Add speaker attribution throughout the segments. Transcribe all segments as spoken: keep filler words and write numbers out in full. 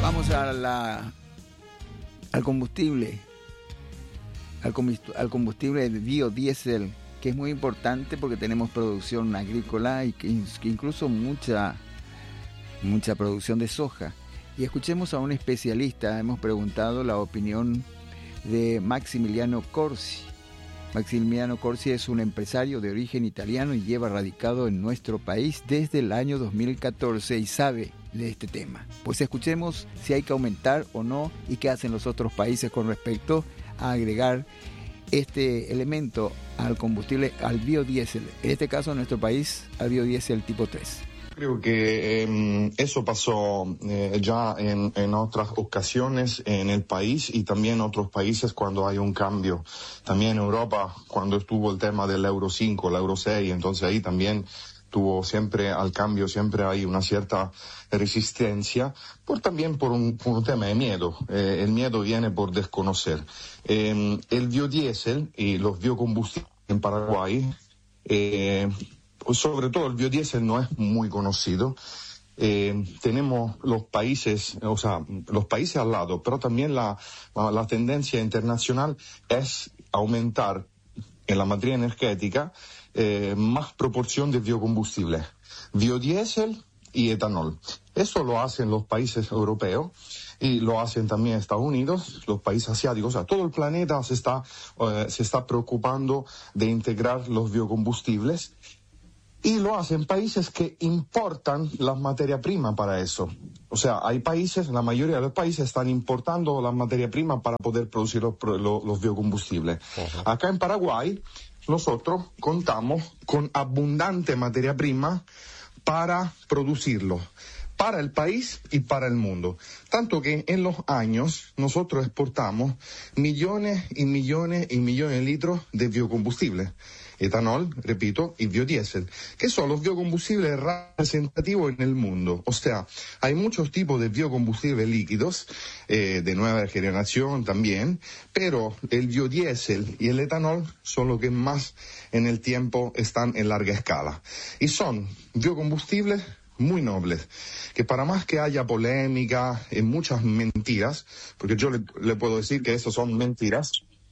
Speaker 1: Vamos a la, al combustible, al combustible, al combustible de biodiesel, que es muy importante porque tenemos producción agrícola y que incluso mucha, mucha producción de soja. Y escuchemos a un especialista. Hemos preguntado la opinión de Maximiliano Corsi. Maximiliano Corsi es un empresario de origen italiano y lleva radicado en nuestro país desde el año dos mil catorce y sabe de este tema. Pues escuchemos si hay que aumentar o no y qué hacen los otros países con respecto a agregar este elemento al combustible, al biodiesel. En este caso, en nuestro país, al biodiesel tipo tres.
Speaker 2: Creo que eh, eso pasó eh, ya en, en otras ocasiones en el país y también en otros países cuando hay un cambio. También en Europa, cuando estuvo el tema del Euro cinco, el Euro seis, entonces ahí también tuvo siempre al cambio, siempre hay una cierta resistencia, por también por un, por un tema de miedo. Eh, el miedo viene por desconocer. Eh, el biodiesel y los biocombustibles en Paraguay, eh, sobre todo el biodiesel no es muy conocido. Eh, tenemos los países, o sea, los países al lado, pero también la, la, la tendencia internacional es aumentar en la materia energética eh, más proporción de biocombustibles, biodiesel y etanol. Eso lo hacen los países europeos y lo hacen también Estados Unidos, los países asiáticos. O sea, todo el planeta se está, eh, se está preocupando de integrar los biocombustibles. Y lo hacen países que importan la materia prima para eso. O sea, hay países, la mayoría de los países están importando la materia prima para poder producir los, los, los biocombustibles. Uh-huh. Acá en Paraguay, nosotros contamos con abundante materia prima para producirlo, para el país y para el mundo. Tanto que en los años nosotros exportamos millones y millones y millones de litros de biocombustible. Etanol, repito, y biodiesel, que son los biocombustibles representativos en el mundo. O sea, hay muchos tipos de biocombustibles líquidos, eh, de nueva generación también, pero el biodiesel y el etanol son los que más en el tiempo están en larga escala. Y son biocombustibles muy nobles, que para más que haya polémica y muchas mentiras, porque yo le, le puedo decir que eso son mentiras,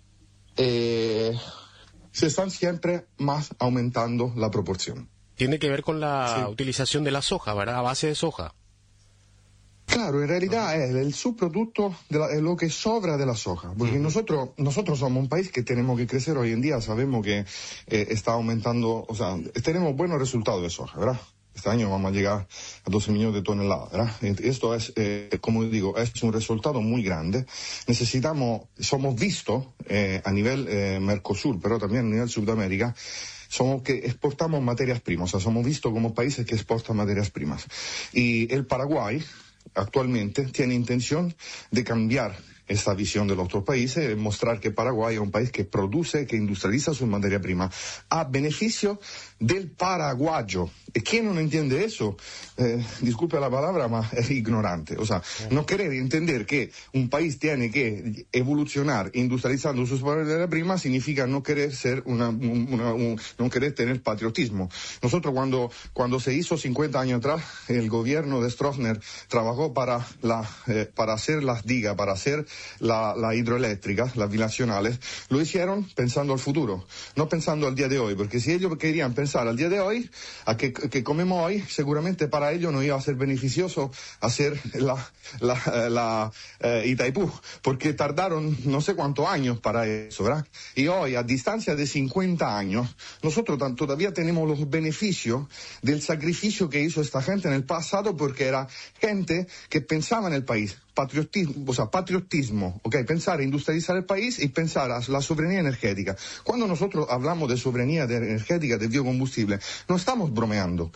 Speaker 2: eh... se están siempre más aumentando la proporción.
Speaker 3: Tiene que ver con la
Speaker 2: sí.
Speaker 3: utilización de la soja, ¿verdad? A base de soja.
Speaker 2: Claro, en realidad es el subproducto de la, lo que sobra de la soja, porque uh-huh. nosotros nosotros somos un país que tenemos que crecer hoy en día, sabemos que eh, está aumentando, o sea, tenemos buenos resultados de soja, ¿verdad? Este año vamos a llegar a doce millones de toneladas, ¿verdad? Esto es, eh, como digo, es un resultado muy grande. Necesitamos, somos vistos eh, a nivel eh, Mercosur, pero también a nivel Sudamérica, somos que exportamos materias primas, o sea, somos vistos como países que exportan materias primas. Y el Paraguay actualmente tiene intención de cambiar esta visión de los otros países, mostrar que Paraguay es un país que produce, que industrializa su materia prima a beneficio del paraguayo. ¿Y quién no entiende eso? Eh, disculpe la palabra, mas es ignorante. O sea, no querer entender que un país tiene que evolucionar industrializando su materia prima significa no querer ser una, una un, no querer tener patriotismo. Nosotros cuando, cuando se hizo cincuenta años atrás, el gobierno de Stroessner trabajó para la, eh, para hacer las digas, para hacer la, la hidroeléctrica, las binacionales, lo hicieron pensando al futuro, no pensando al día de hoy, porque si ellos querían pensar al día de hoy, a que, que comemos hoy, seguramente para ellos no iba a ser beneficioso hacer la, la, la eh, Itaipú, porque tardaron no sé cuántos años para eso, ¿verdad? Y hoy, a distancia de cincuenta años, nosotros todavía tenemos los beneficios del sacrificio que hizo esta gente en el pasado, porque era gente que pensaba en el país. Patriotismo, o sea, patriotismo, ok, pensar en industrializar el país y pensar a la soberanía energética. Cuando nosotros hablamos de soberanía energética, de biocombustible, no estamos bromeando.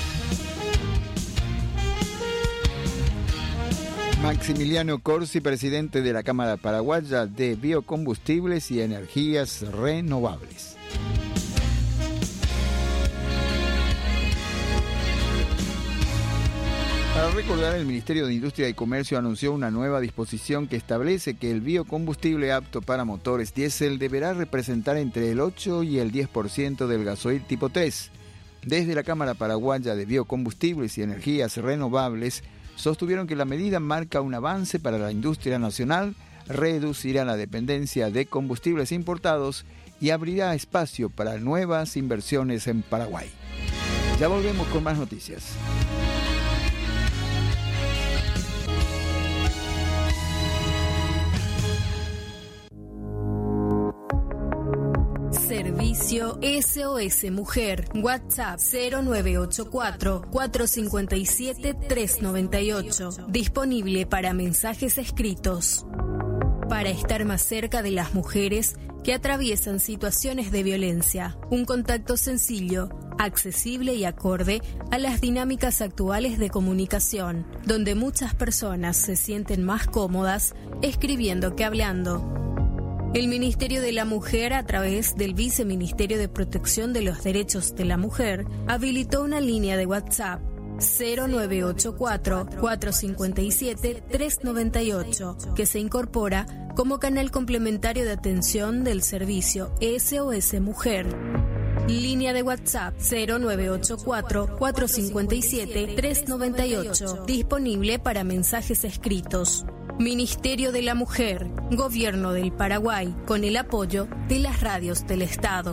Speaker 1: Maximiliano Corsi, presidente de la Cámara Paraguaya de Biocombustibles y Energías Renovables. Para recordar, el Ministerio de Industria y Comercio anunció una nueva disposición que establece que el biocombustible apto para motores diésel deberá representar entre el ocho y el diez por ciento del gasoil tipo tres. Desde la Cámara Paraguaya de Biocombustibles y Energías Renovables sostuvieron que la medida marca un avance para la industria nacional, reducirá la dependencia de combustibles importados y abrirá espacio para nuevas inversiones en Paraguay. Ya volvemos con más noticias.
Speaker 4: Servicio S O S Mujer. WhatsApp cero nueve ocho cuatro, cuatro cinco siete, tres nueve ocho. Disponible para mensajes escritos. Para estar más cerca de las mujeres que atraviesan situaciones de violencia. Un contacto sencillo, accesible y acorde a las dinámicas actuales de comunicación, donde muchas personas se sienten más cómodas escribiendo que hablando. El Ministerio de la Mujer, a través del Viceministerio de Protección de los Derechos de la Mujer, habilitó una línea de WhatsApp cero nueve ocho cuatro, cuatro cinco siete, tres nueve ocho, que se incorpora como canal complementario de atención del servicio S O S Mujer. Línea de WhatsApp cero nueve ocho cuatro, cuatro cinco siete, tres nueve ocho, disponible para mensajes escritos. Ministerio de la Mujer, Gobierno del Paraguay, con el apoyo de las radios del Estado.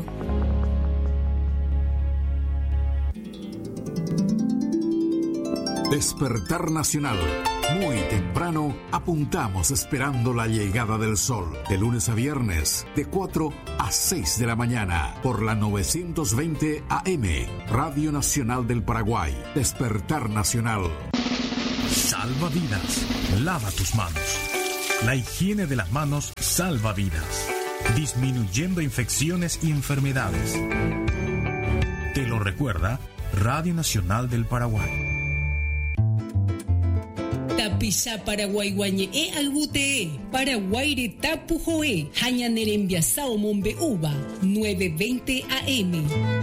Speaker 5: Despertar Nacional. Muy temprano apuntamos esperando la llegada del sol. De lunes a viernes, de cuatro a seis de la mañana, por la novecientos veinte A M, Radio Nacional del Paraguay. Despertar Nacional.
Speaker 6: Salva vidas. Lava tus manos. La higiene de las manos salva vidas, disminuyendo infecciones y enfermedades. Te lo recuerda Radio Nacional del Paraguay.
Speaker 7: Tapisa Paraguay guañe e albute Paraguay tapu joe hañanerembia sao mombe uva novecientos veinte A M.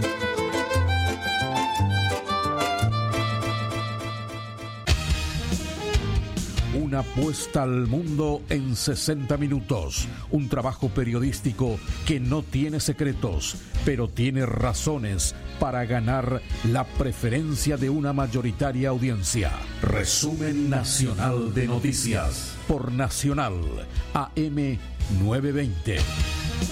Speaker 5: Una apuesta al mundo en sesenta minutos. Un trabajo periodístico que no tiene secretos, pero tiene razones para ganar la preferencia de una mayoritaria audiencia. Resumen nacional de noticias por Nacional A M novecientos veinte.